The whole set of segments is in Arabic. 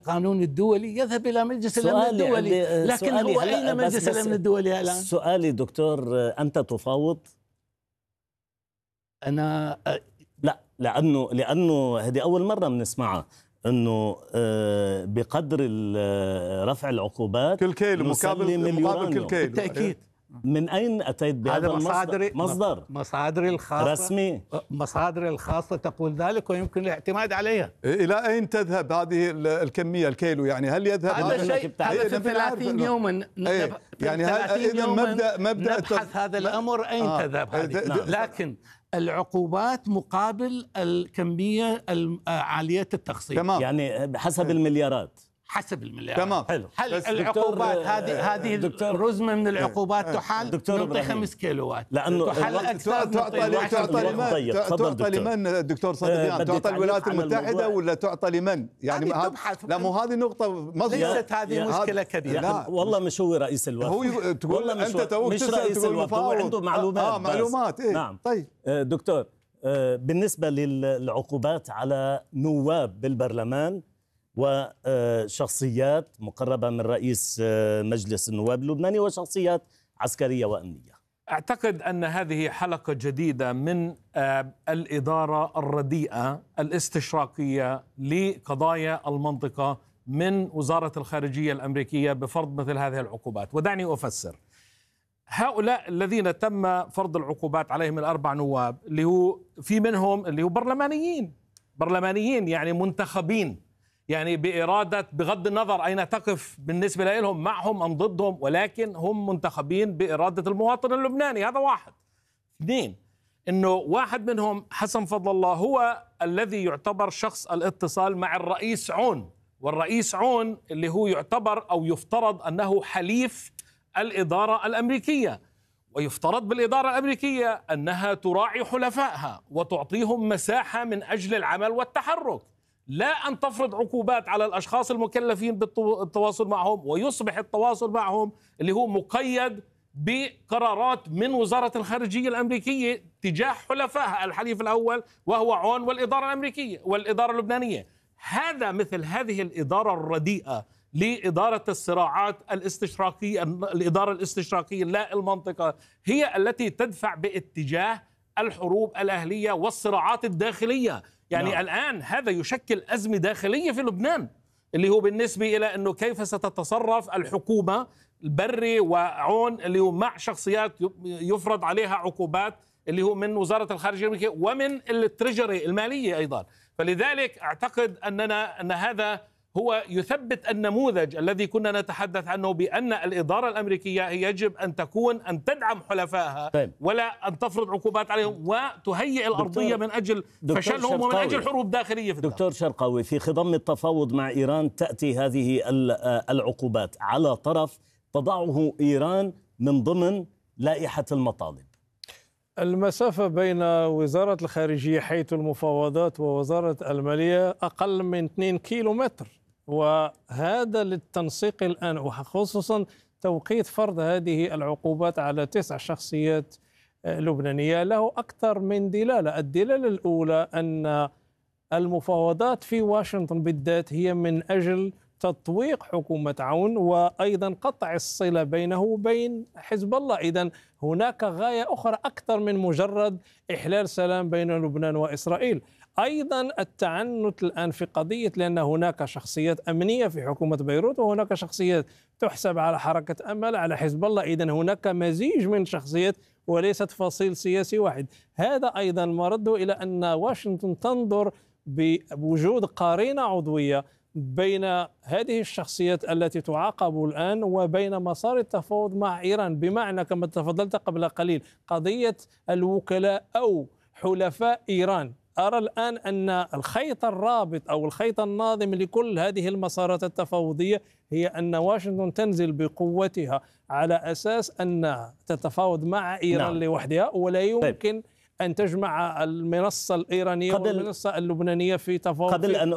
القانون الدولي يذهب إلى مجلس الأمن الدولي. لكن هو أين مجلس الأمن الدولي الآن؟ سؤالي دكتور، أنت تفاوض؟ أنا لا، لأنه هذه أول مرة بنسمعها، أنه بقدر رفع العقوبات كل كيلو مقابل كل كيلو. بالتأكيد. من أين أتيت بهذا المصدر؟ مصادري الخاصة رسمي. مصادري الخاصة تقول ذلك ويمكن الاعتماد عليها. إلى أين تذهب هذه الكمية الكيلو؟ يعني هل يذهب هذا شيء في 30 يوما يعني إذا مبدأ نبحث هذا الأمر أين تذهب هذه. لكن العقوبات مقابل الكمية عالية التخصيص. تمام. يعني حسب المليارات. حسب المليار. تمام. حلو. هل العقوبات هذه الرزمة من العقوبات تحل؟ نعطي 5 كيلوات، لأنه تحل أكثر. تعطى لمن دكتور صديقيان؟ تعطى الولايات المتحدة ولا تعطى لمن؟ يعني لا، مو هذه نقطة ليست هذه مشكلة كبيرة. والله مش هو رئيس الوفد، هو تقول أنت توك مش رئيس الوفد، هو عنده معلومات. معلومات. إيه؟ نعم. طيب دكتور، بالنسبة للعقوبات على نواب بالبرلمان وشخصيات مقربة من رئيس مجلس النواب اللبناني وشخصيات عسكرية وأمنية، أعتقد أن هذه حلقة جديدة من الإدارة الرديئة الاستشراقية لقضايا المنطقة من وزارة الخارجية الأمريكية بفرض مثل هذه العقوبات. ودعني أفسر. هؤلاء الذين تم فرض العقوبات عليهم 4 نواب، اللي هو في منهم اللي هو برلمانيين يعني منتخبين، يعني بإرادة، بغض النظر أين تقف بالنسبة لهم، معهم أم ضدهم، ولكن هم منتخبين بإرادة المواطن اللبناني. هذا واحد. 2، إنه واحد منهم حسن فضل الله هو الذي يعتبر شخص الاتصال مع الرئيس عون، والرئيس عون اللي هو يعتبر أو يفترض أنه حليف الإدارة الأمريكية، ويفترض بالإدارة الأمريكية أنها تراعي حلفائها وتعطيهم مساحة من أجل العمل والتحرك، لا أن تفرض عقوبات على الأشخاص المكلفين بالتواصل معهم، ويصبح التواصل معهم اللي هو مقيد بقرارات من وزارة الخارجية الأمريكية تجاه حلفائها، الحليف الأول وهو عون والإدارة الأمريكية والإدارة اللبنانية. مثل هذه الإدارة الرديئة لإدارة الصراعات الاستشراقية، الإدارة الاستشراقية لا المنطقة، هي التي تدفع باتجاه الحروب الأهلية والصراعات الداخلية. يعني الآن هذا يشكل أزمة داخلية في لبنان، اللي هو بالنسبة إلى أنه كيف ستتصرف الحكومة البري وعون اللي هو مع شخصيات يفرض عليها عقوبات اللي هو من وزارة الخارجية الأمريكية ومن التريجري المالية أيضا. فلذلك أعتقد أن هذا هو يثبت النموذج الذي كنا نتحدث عنه، بأن الإدارة الأمريكية يجب أن تدعم حلفائها ولا أن تفرض عقوبات عليهم وتهيئ الأرضية من أجل فشلهم ومن أجل حروب داخلية في دكتور شرقاوي، في خضم التفاوض مع إيران تأتي هذه العقوبات على طرف تضعه إيران من ضمن لائحة المطالب. المسافة بين وزارة الخارجية حيث المفاوضات ووزارة المالية أقل من 2 كيلومتر، وهذا للتنسيق الآن، وخصوصا توقيت فرض هذه العقوبات على 9 شخصيات لبنانية له أكثر من دلالة. الدلالة الأولى أن المفاوضات في واشنطن بالذات هي من أجل تطويق حكومة عون وأيضا قطع الصلة بينه وبين حزب الله. إذن هناك غاية أخرى أكثر من مجرد إحلال سلام بين لبنان وإسرائيل. أيضا التعنت الآن في قضية، لأن هناك شخصيات أمنية في حكومة بيروت وهناك شخصيات تحسب على حركة أمل على حزب الله. إذن هناك مزيج من شخصيات وليست فصيل سياسي واحد. هذا أيضا مرده إلى أن واشنطن تنظر بوجود قرينة عضوية بين هذه الشخصيات التي تعاقب الآن وبين مسار التفاوض مع إيران، بمعنى كما تفضلت قبل قليل قضية الوكلاء أو حلفاء إيران. أرى الآن أن الخيط الرابط أو الخيط الناظم لكل هذه المسارات التفاوضية هي أن واشنطن تنزل بقوتها على أساس أن تتفاوض مع إيران لوحدها، ولا يمكن أن تجمع المنصة الإيرانية والمنصة اللبنانية في تفاوض.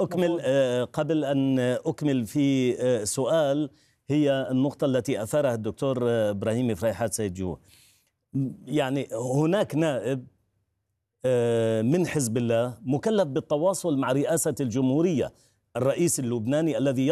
قبل أن أكمل في سؤال، هي النقطة التي أثارها الدكتور إبراهيم فريحات سيد جو. يعني هناك نائب من حزب الله مكلف بالتواصل مع رئاسة الجمهورية، الرئيس اللبناني الذي